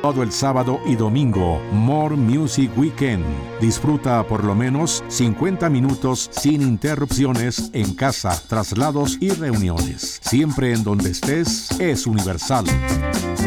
Todo el sábado y domingo, More Music Weekend. Disfruta por lo menos 50 minutos sin interrupciones en casa, traslados y reuniones. Siempre en donde estés, es Universal.